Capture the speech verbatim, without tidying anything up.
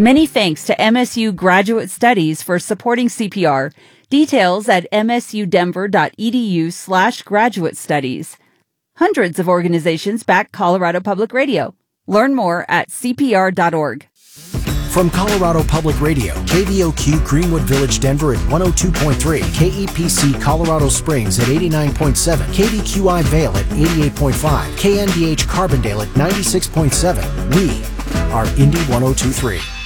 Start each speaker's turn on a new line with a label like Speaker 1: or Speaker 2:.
Speaker 1: Many thanks to M S U Graduate Studies for supporting C P R. Details at msudenver.edu slash graduate studies. Hundreds of organizations back Colorado Public Radio. Learn more at c p r dot org.
Speaker 2: From Colorado Public Radio, K V O Q Greenwood Village, Denver at one oh two point three, K E P C Colorado Springs at eighty-nine point seven, K V Q I Vail at eighty-eight point five, K N D H Carbondale at ninety-six point seven. We are Indy one oh two point three.